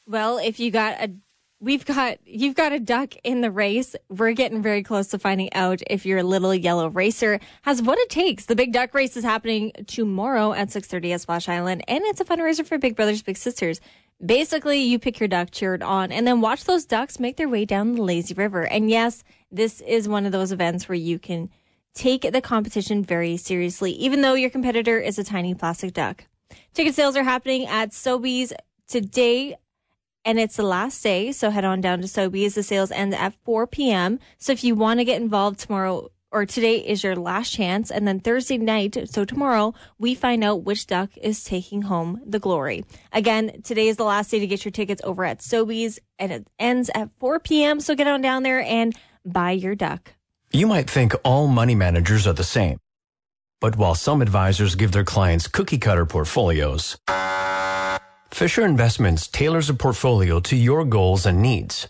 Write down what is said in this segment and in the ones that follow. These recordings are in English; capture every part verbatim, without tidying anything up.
Well, if you got a, we've got, you've got a duck in the race. We're getting very close to finding out if your little yellow racer has what it takes. The Big Duck Race is happening tomorrow at six thirty at Splash Island, and it's a fundraiser for Big Brothers Big Sisters. Basically, you pick your duck, cheer it on, and then watch those ducks make their way down the lazy river. And yes, this is one of those events where you can take the competition very seriously, even though your competitor is a tiny plastic duck. Ticket sales are happening at Sobeys today, and it's the last day, so head on down to Sobeys. The sales end at four p.m. So if you want to get involved tomorrow, or today is your last chance, and then Thursday night, so tomorrow, we find out which duck is taking home the glory. Again, today is the last day to get your tickets over at Sobeys, and it ends at four p.m., so get on down there and buy your duck. You might think all money managers are the same. But while some advisors give their clients cookie-cutter portfolios, Fisher Investments tailors a portfolio to your goals and needs.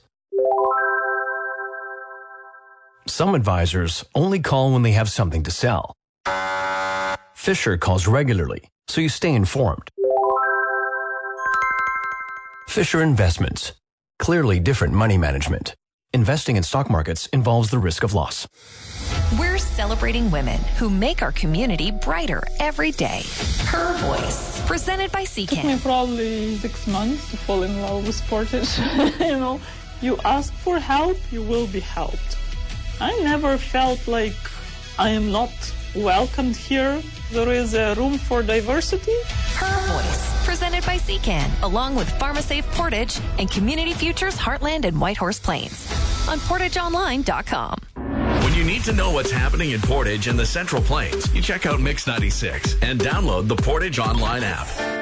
Some advisors only call when they have something to sell. Fisher calls regularly, so you stay informed. Fisher Investments. Clearly different money management. Investing in stock markets involves the risk of loss. We're celebrating women who make our community brighter every day. Her Voice, presented by C It took CAN. me probably six months to fall in love with Portage. You know, you ask for help, you will be helped. I never felt like I am not welcomed here. There is a room for diversity. Her Voice, presented by C CAN, along with PharmaSafe Portage and Community Futures Heartland and Whitehorse Plains on portage online dot com. When you need to know what's happening in Portage and the Central Plains, you check out Mix ninety-six and download the Portage Online app.